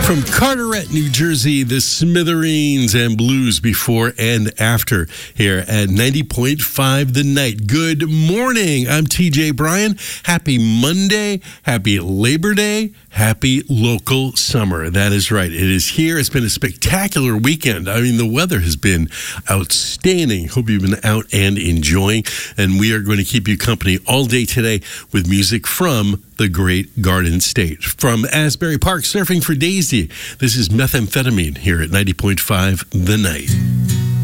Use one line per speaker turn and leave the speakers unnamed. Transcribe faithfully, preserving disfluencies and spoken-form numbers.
From Carteret, New Jersey, the Smithereens and Blues before and after here at ninety point five The Night. Good morning. I'm T J Bryan. Happy Monday. Happy Labor Day. Happy local summer. That is right. It is here. It's been a spectacular weekend. I mean, the weather has been outstanding. Hope you've been out and enjoying. And we are going to keep you company all day today with music from the great Garden State. From Asbury Park, Surfing for Daisy, this is Methamphetamine here at ninety point five The Night.